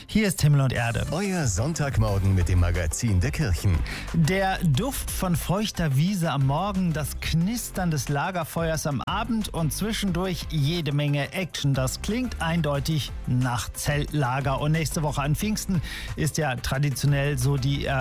Hier ist Himmel und Erde. Euer Sonntagmorgen mit dem Magazin der Kirchen. Der Duft von feuchter Wiese am Morgen, das Knistern des Lagerfeuers am Abend und zwischendurch jede Menge Action. Das klingt eindeutig nach Zeltlager. Und nächste Woche an Pfingsten ist ja traditionell so die